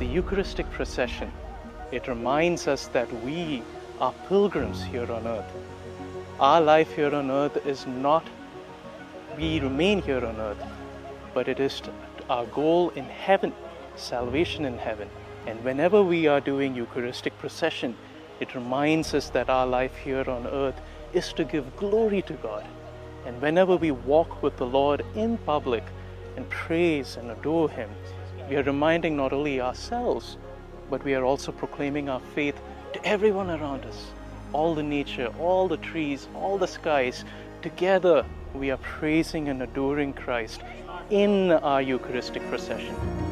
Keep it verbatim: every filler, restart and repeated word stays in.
the Eucharistic procession, it reminds us that we are pilgrims here on earth. Our life here on earth is not, we remain here on earth, but it is our goal in heaven, salvation in heaven. And whenever we are doing Eucharistic procession, it reminds us that our life here on earth is to give glory to God. And whenever we walk with the Lord in public and praise and adore Him, we are reminding not only ourselves, but we are also proclaiming our faith to everyone around us. All the nature, all the trees, all the skies, together we are praising and adoring Christ in our Eucharistic procession.